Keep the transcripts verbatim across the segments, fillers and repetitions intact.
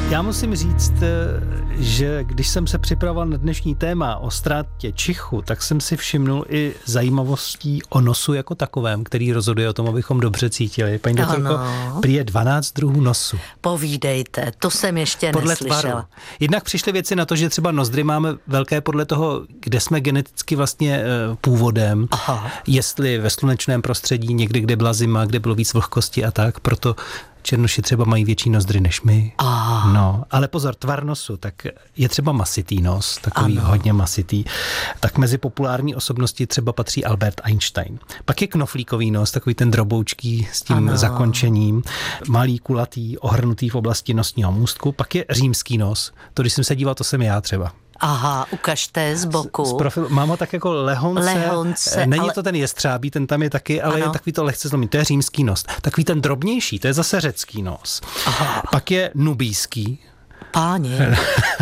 Já musím říct, že když jsem se připravoval na dnešní téma o ztrátě čichu, tak jsem si všimnul i zajímavostí o nosu jako takovém, který rozhoduje o tom, abychom dobře cítili. Paní doktorko, prý je dvanáct druhů nosu. Povídejte, to jsem ještě podle neslyšela. Tvaru. Jednak přišly věci na to, že třeba nozdry máme velké podle toho, kde jsme geneticky vlastně původem. Aha. Jestli ve slunečném prostředí, někdy, kde byla zima, kde bylo víc vlhkosti a tak, proto Černoši třeba mají větší nozdry než my. Ah. No, ale pozor, tvar nosu, tak je třeba masitý nos, takový ano. hodně masitý. Tak mezi populární osobnosti třeba patří Albert Einstein. Pak je knoflíkový nos, takový ten droboučký s tím ano. zakončením. Malý, kulatý, ohrnutý v oblasti nosního můstku. Pak je římský nos. To, když jsem se díval, to jsem já třeba. Aha, ukažte z boku. Z, z profilu. Mám ho tak jako lehonce. Lehonce, Není ale... to ten jestřábí, ten tam je taky, ale ano. je takový to lehce zlomý. To je římský nos. Takový ten drobnější, to je zase řecký nos. Aha. Pak je nubijský. Páně.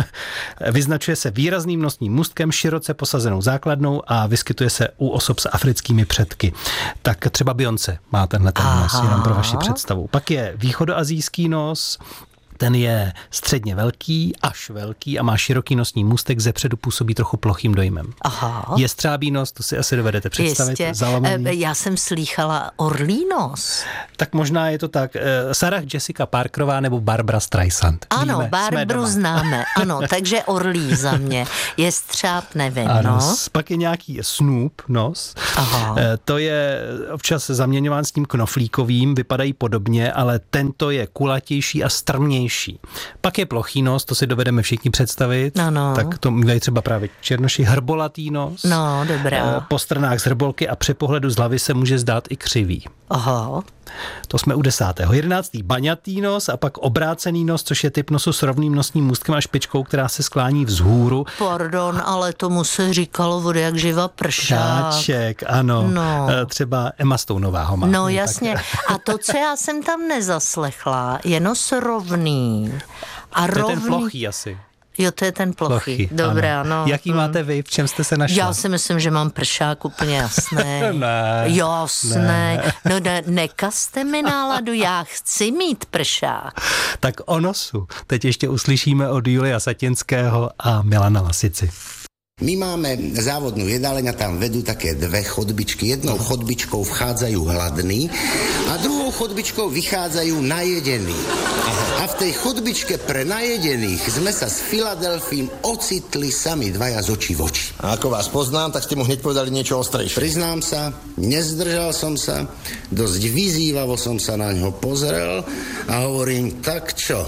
Vyznačuje se výrazným nosním můstkem, široce posazenou základnou a vyskytuje se u osob s africkými předky. Tak třeba Beyoncé má tenhle ten nos, jenom pro vaši představu. Pak je východoazijský nos. Ten je středně velký, až velký a má široký nosní můstek, zepředu působí trochu plochým dojmem. Aha. Jestřábí nos, to si asi dovedete představit. Jistě. Zalomený. Já jsem slýchala orlí nos. Tak možná je to tak. Sarah Jessica Parkerová nebo Barbra Streisand. Ano, Víme, Barbru známe. Ano, takže orlí za mě. Jestřáb nevím, ano, no. Pak je nějaký Snoop nos. Aha. To je občas zaměňován s tím knoflíkovým, vypadají podobně, ale tento je kulatější a strmější. Pak je plochý nos, to si dovedeme všichni představit. Ano. Tak to mývají třeba právě Černoši. Hrbolatý nos. No, dobrá. Po stranách z hrbolky a při pohledu z hlavy se může zdát i křivý. Aha. To jsme u desátého. Jedenáctý baňatý nos a pak obrácený nos, což je typ nosu s rovným nosním můstkem a špičkou, která se sklání vzhůru. Pardon, ale tomu se říkalo vody jak živa pršák. Šáček, ano. No. Třeba Emma Stoneová ho má. No jasně. A to, co já jsem tam nezaslechla, je nos rovný. A to rovný... je ten plochý asi. Jo, to je ten plochý. Plochy, Dobré, ano. ano. Jaký hmm. máte vy? V čem jste se našla? Já si myslím, že mám pršák úplně jasný. Ne. Jasný. Ne. No ne, nekazte mi náladu, já chci mít pršák. Tak o nosu teď ještě uslyšíme od Julia Satinského a Milana Lasici. My máme závodnú jedáleň a tam vedú také dve chodbičky. Jednou chodbičkou vchádzajú hladní a druhou chodbičkou vychádzajú najedení. A v tej chodbičke pre najedených sme sa s Filadelfím ocitli sami dvaja z očí v oči. A ako vás poznám, tak ste mu hneď povedali niečo ostrejšie. Priznám sa, nezdržal som sa, dosť vyzývavo som sa na ňo pozrel a hovorím, tak čo?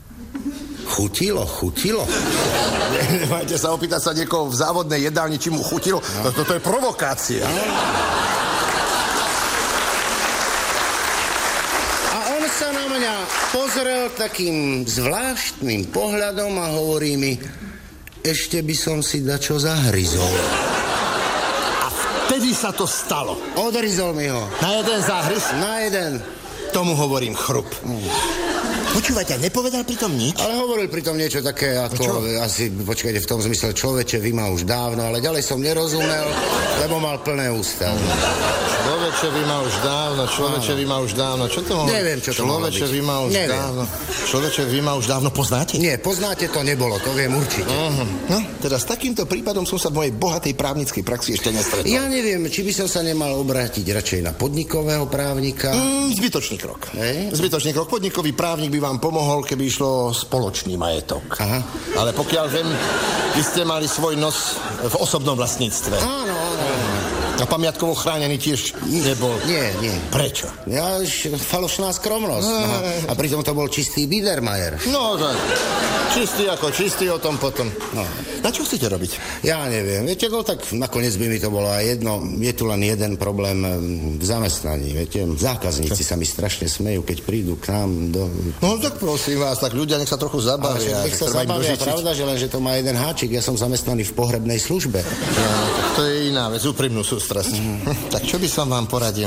Chutilo, chutilo. Máte sa opýtať sa niekoho v závodnej jedálni, či mu chutilo. No. Toto je provokácia. A on sa na mňa pozrel takým zvláštnym pohľadom a hovorí mi, ešte by som si dačo zahryzol. A vtedy sa to stalo. Odryzol mi ho. Na jeden záhryz? Na jeden. Tomu hovorím chrup. Mm. Počúvajte, nepovedal pritom nič? Ale hovoril pritom niečo také ako, asi, počkajte, v tom zmysle, človeče, vy ma už dávno, ale ďalej som nerozumel, lebo mal plné ústa. Človeče, vy ma už dávno, človeče, vy ma už dávno, čo to mohlo? Neviem, čo to mohlo byť. Človeče, vy ma už Neviem. dávno, človeče, vy ma už dávno poznáte? Nie, poznáte to nebolo, to viem určite. Uh-huh. No, teda s takýmto prípadom som sa v mojej bohatej právnickej praxi ešte nestretol. Ja neviem, či by som sa nemal obrátiť radšej na podnikového právnika. Mm, zbytočný krok. Hej. Zbytočný krok. Podnikový právnik by vám pomohol, keby išlo spoločný majetok. Aha. Ale pokiaľ viem, vy ste mali svoj nos v osobnom vlastníctve. Áno, áno, áno. A pamiatkovo chránený tiež nebol. Nie, nie. Prečo? Ja už falošná skromnosť. No. A pritom to bol čistý Biedermeier. No, tak. Čistý ako čistý, o tom potom. No. Na čo chcete robiť? Ja neviem. Viete, no tak nakoniec by mi to bolo aj jedno. Je tu len jeden problém v zamestnaní. Viete, zákazníci sa mi strašne smejú, keď prídu k nám do... No tak prosím vás, tak ľudia nech sa trochu zabavia. Ale nech sa zabavia, pravda, že len, že to má jeden háčik. Ja som zamestnaný v pohrebnej službe. No, to je iná vec, úprimnú sústrasť. Mm. Tak čo by som vám poradil?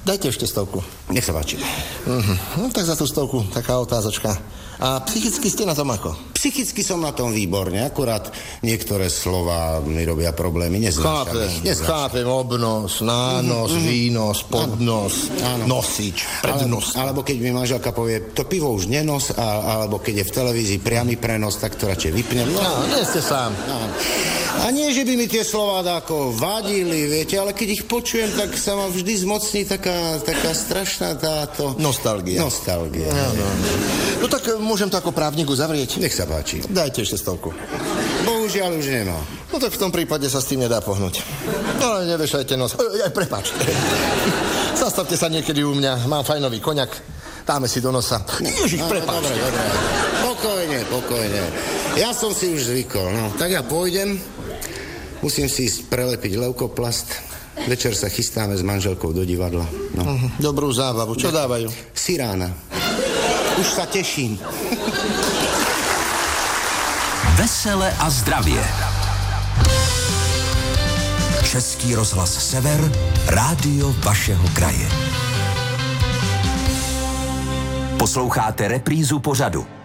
Dajte ešte stovku. Nech sa páči. Mhm. No tak za tú stovku taká otázočka. A psychicky ste na tom ako? Psychicky som na tom výborne, akurát niektoré slova mi robia problémy. Neznášam ich. Chápem, chápem, obnos, nános, mm-hmm. výnos, podnos, áno. Nosič, prednos. Ale, alebo keď mi manželka povie, to pivo už nenos, a, alebo keď je v televízii priamy prenos, tak to radšej vypnem. No, no nie ste sám. No. A nie, že by mi tie slová dáko vadili, viete, ale keď ich počujem, tak sa ma vždy zmocní taká, taká strašná táto... Nostalgia. Nostalgia. No, no. no tak môžem to ako právnik uzavrieť? Nech sa páči. Dajte ešte stovku. Bohužiaľ už nemá. No tak v tom prípade sa s tým nedá pohnúť. No ale nevešajte nos. Aj, prepáčte. Zastavte sa niekedy u mňa. Mám fajnový koňak. Dáme si do nosa. Ježiš, prepáčte. Dobre, dobre. Pokojne, pokojne. Ja som si už zvykol. No, tak ja pôjdem. Musím si ísť prelepiť leukoplast. Večer sa chystáme s manželkou do divadla. No. Dobrú zábavu. Čo dávajú? Sirána. Už sa teším. Vesele a zdravě. Český rozhlas Sever, rádio vašeho kraje. Posloucháte reprízu pořadu.